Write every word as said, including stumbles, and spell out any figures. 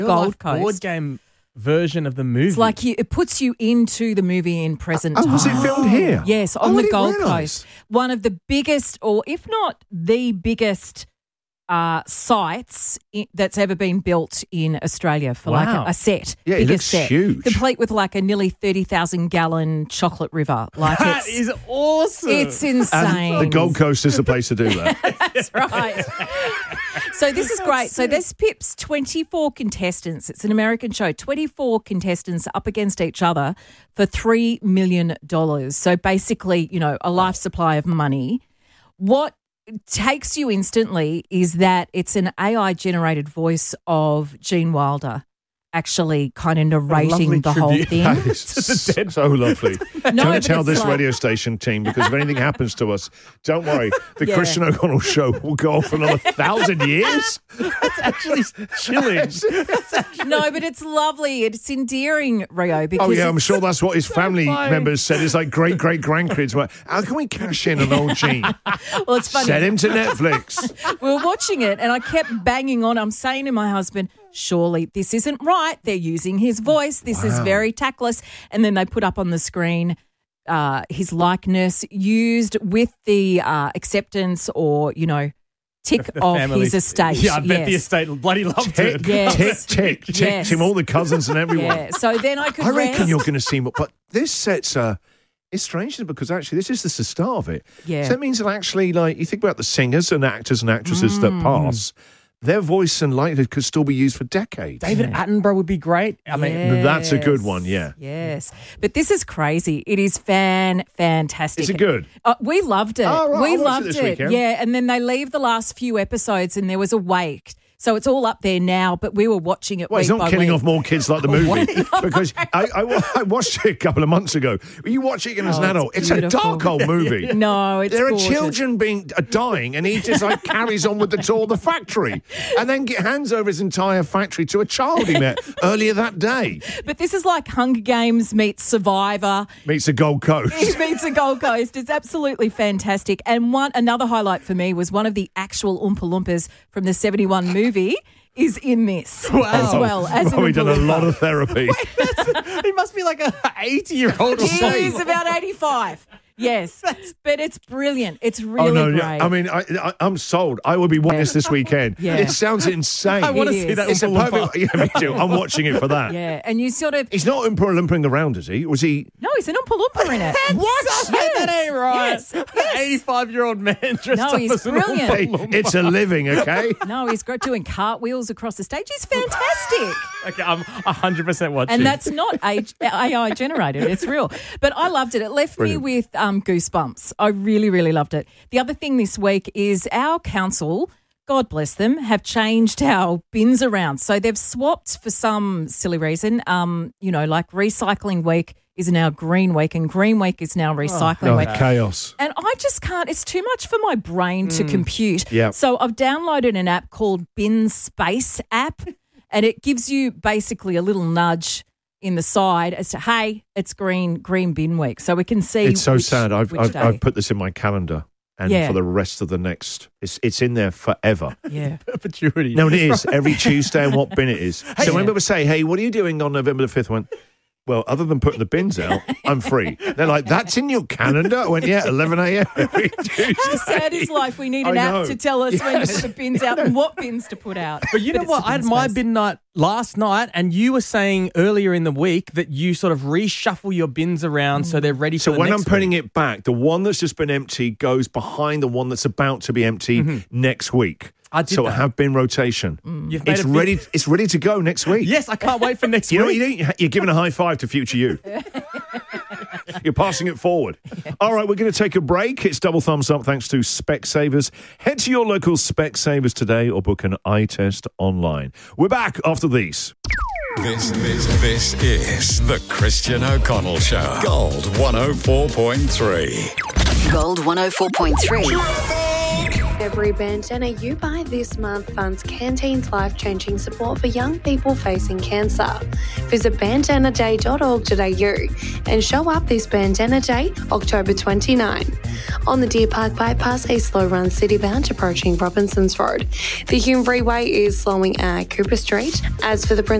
Gold Coast. Board game version of the movie. It's like you, it puts you into the movie in present Oh, time. was it filmed here? Yes, on Oh, I the didn't Gold realise. Coast. One of the biggest, or if not the biggest, uh, sites i- that's ever been built in Australia for like Wow. a, a set. Yeah, it biggest looks set. huge. Complete with like a nearly thirty thousand gallon chocolate river. Like that it's, is awesome. it's insane. The Gold Coast is the place to do that. That's right. So this is great. So this pips twenty-four contestants. It's an American show. twenty-four contestants up against each other for three million dollars. So basically, you know, a life supply of money. What takes you instantly is that it's an A I-generated voice of Gene Wilder actually kind of narrating the whole tribute. thing. That is so, so lovely. No, don't but tell it's this like- radio station team, because if anything happens to us, don't worry. The Yeah. Christian O'Connell show will go on for another thousand years. That's actually chilling. No, but it's lovely. It's endearing, Rio. Because Oh, yeah, I'm it's- sure that's what his family funny. members said. It's like great, great grandkids. Well, how can we cash in an old Gene? Well, it's funny. Set him to Netflix. We were watching it and I kept banging on. I'm saying to my husband, surely this isn't right. They're using his voice. This is Wow. very tactless. And then they put up on the screen uh, his likeness used with the uh, acceptance or, you know, tick The of family- his estate. Yeah, I bet the Yes. estate bloody loved Tick, it. Yes. tick, tick, tick Yes. him, all the cousins and everyone. Yeah. So then I could I reckon rest. you're going to see more. But this sets a. It's strange because actually this is just the start of it. Yeah. So that means that actually, like, you think about the singers and actors and actresses that Mm. pass, their voice and likeness could still be used for decades. David Attenborough would be great. I mean, That's a good one, yeah. Yes. But this is crazy. It is fan fantastic. Is it good? Uh, we loved it. Oh, right. We I'll watch it loved this it. weekend. Yeah, and then they leave the last few episodes and there was a wake. So it's all up there now, but we were watching it Well, week he's not by killing week. off more kids like the movie. because I, I, wa- I watched it a couple of months ago. You watch it again as Oh, an it's adult. It's a beautiful. dark old movie. No, it's There are gorgeous. children being uh, dying, and he just like carries on with the tour of the factory, and then get, hands over his entire factory to a child he met earlier that day. But this is like Hunger Games meets Survivor. Meets the Gold Coast. It meets the Gold Coast. It's absolutely fantastic. And one another highlight for me was one of the actual Oompa Loompas from the seventy-one movie is in this as well as an Probably Oompa done a Loompa. lot of therapy. he must be like a eighty-year-old or He something. is about eighty-five. Yes, but it's brilliant. It's really Oh no! great. Yeah. I mean, I, I, I'm sold. I will be watching this this weekend. Yeah. It sounds insane. I want to It see is. that. It's a Oompa Loompa. perfect. Yeah, me too. I'm watching it for that. yeah, and you sort of He's not Oompa Loomping around, is he? Was he? no, he's an Oompa Loompa in it. What? Yes. That ain't right. Yes. An eighty-five-year-old man dressed No, up he's as an brilliant. Oompa Hey, Loompa. it's a living, okay? No, he's got doing cartwheels across the stage. He's fantastic. Okay, I'm one hundred percent watching. And that's not A I generated. It's real. But I loved it. It left Brilliant. me with um, goosebumps. I really, really loved it. The other thing this week is our council, God bless them, have changed our bins around. So they've swapped for some silly reason. Um, you know, like recycling week is now green week and green week is now recycling Oh, week. chaos. And I just can't, it's too much for my brain to compute. Yeah. So I've downloaded an app called Bin Space app, and it gives you basically a little nudge in the side as to, hey, it's green green bin week. So we can see It's so which- sad. I've, which I've, day. I've put this in my calendar, and Yeah. for the rest of the next, it's it's in there forever. Yeah. perpetuity. No, it is every Tuesday and what bin it is. So Yeah. when people say, "Hey, what are you doing on November the fifth?" I went, well, other than putting the bins out, I'm free. They're like, "That's in your calendar." I went, "Yeah, eleven a.m. every Tuesday." How sad is life? We need an I app know. to tell us when to Yes. put the bins out and what bins to put out. But you know it's what? a I had my space. bin night last night, and you were saying earlier in the week that you sort of reshuffle your bins around so they're ready So for the when I'm next putting week. it back, the one that's just been empty goes behind the one that's about to be empty next week. I did so that. I have bin rotation. You've made It's a big- ready. It's ready to go next week. Yes, I can't wait for next You know what week. you do? You're giving a high five to future you. You're passing it forward. All right, we're going to take a break. It's double thumbs up thanks to Specsavers. Head to your local Specsavers today or book an eye test online. We're back after these. This, this, this is the Christian O'Connell Show. Gold one oh four point three. Gold one oh four point three. Every bandana you buy this month funds Canteen's life-changing support for young people facing cancer. Visit bandana day dot org dot a u and show up this Bandana Day, October twenty-ninth. On the Deer Park bypass, a slow run city-bound approaching Robinsons Road. The Hume Freeway is slowing at Cooper Street. As for the